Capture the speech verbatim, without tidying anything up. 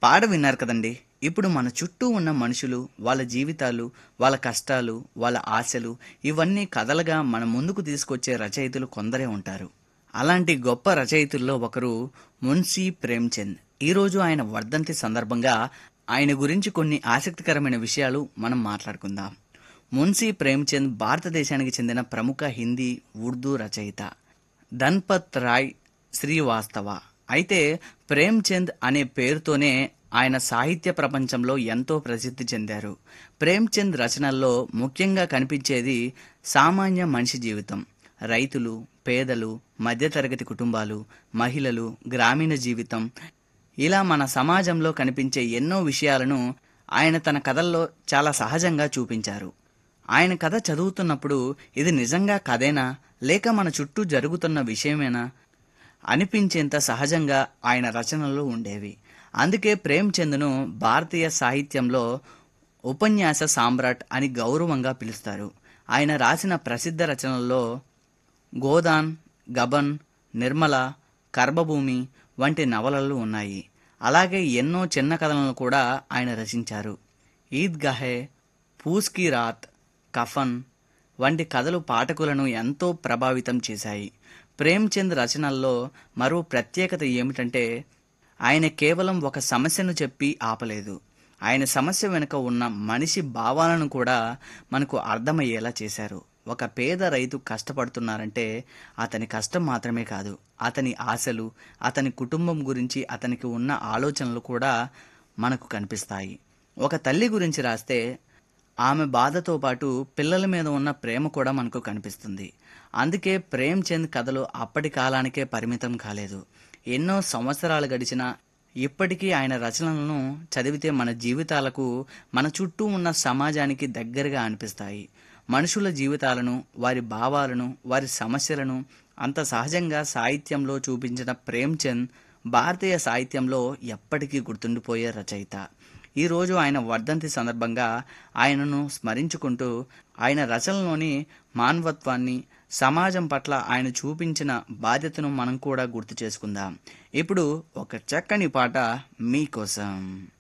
పాట విన్నారు కదండి. ఇప్పుడు మన చుట్టూ ఉన్న మనుషులు, వాళ్ళ జీవితాలు, వాళ్ళ కష్టాలు, వాళ్ళ ఆశలు ఇవన్నీ కథలుగా మన ముందుకు తీసుకొచ్చే రచయితలు కొందరే ఉంటారు. అలాంటి గొప్ప రచయితుల్లో ఒకరు మున్షీ ప్రేమ్చంద్. ఈరోజు ఆయన వర్ధంతి సందర్భంగా ఆయన గురించి కొన్ని ఆసక్తికరమైన విషయాలు మనం మాట్లాడుకుందాం. మున్షీ ప్రేమ్చంద్ భారతదేశానికి చెందిన ప్రముఖ హిందీ, ఉర్దూ రచయిత. ధన్పత్ రాయ్ శ్రీవాస్తవ. అయితే ప్రేమ్చంద్ అనే పేరుతోనే ఆయన సాహిత్య ప్రపంచంలో ఎంతో ప్రసిద్ధి చెందారు. ప్రేమ్చంద్ రచనల్లో ముఖ్యంగా కనిపించేది సామాన్య మనిషి జీవితం. రైతులు, పేదలు, మధ్యతరగతి కుటుంబాలు, మహిళలు, గ్రామీణ జీవితం, ఇలా మన సమాజంలో కనిపించే ఎన్నో విషయాలను ఆయన తన కథల్లో చాలా సహజంగా చూపించారు. ఆయన కథ చదువుతున్నప్పుడు ఇది నిజంగా కథేనా, లేక మన చుట్టూ జరుగుతున్న విషయమేనా అనిపించేంత సహజంగా ఆయన రచనలు ఉండేవి. అందుకే ప్రేమ్చంద్ను భారతీయ సాహిత్యంలో ఉపన్యాస సామ్రాట్ అని గౌరవంగా పిలుస్తారు. ఆయన రాసిన ప్రసిద్ధ రచనల్లో గోదాన్, గబన్, నిర్మల, కర్మభూమి వంటి నవలలు ఉన్నాయి. అలాగే ఎన్నో చిన్న కథలను కూడా ఆయన రచించారు. ఈద్గాహే, పూస్ కీ రాత్, కఫన్ వంటి కథలు పాఠకులను ఎంతో ప్రభావితం చేశాయి. ప్రేమ్చంద్ రచనల్లో మరో ప్రత్యేకత ఏమిటంటే ఆయన కేవలం ఒక సమస్యను చెప్పి ఆపలేదు. ఆయన సమస్య వెనుక ఉన్న మనిషి భావాలను కూడా మనకు అర్థమయ్యేలా చేశారు. ఒక పేద రైతు కష్టపడుతున్నారంటే అతని కష్టం మాత్రమే కాదు, అతని ఆశలు, అతని కుటుంబం గురించి అతనికి ఉన్న ఆలోచనలు కూడా మనకు కనిపిస్తాయి. ఒక తల్లి గురించి రాస్తే ఆమె బాధతో పాటు పిల్లల మీద ఉన్న ప్రేమ కూడా మనకు కనిపిస్తుంది. అందుకే ప్రేమ్చంద్ కథలు అప్పటి కాలానికే పరిమితం కాలేదు. ఎన్నో సంవత్సరాలు గడిచినా ఇప్పటికీ ఆయన రచనలను చదివితే మన జీవితాలకు, మన చుట్టూ ఉన్న సమాజానికి దగ్గరగా అనిపిస్తాయి. మనుషుల జీవితాలను, వారి భావాలను, వారి సమస్యలను అంత సహజంగా సాహిత్యంలో చూపించిన ప్రేమ్చంద్ భారతీయ సాహిత్యంలో ఎప్పటికీ గుర్తుండిపోయే రచయిత. ఈరోజు ఆయన వర్ధంతి సందర్భంగా ఆయనను స్మరించుకుంటూ ఆయన రచనలోని మానవత్వాన్ని, సమాజం పట్ల ఆయన చూపించిన బాధ్యతను మనం కూడా గుర్తు చేసుకుందాం. ఇప్పుడు ఒక చక్కని పాట మీకోసం.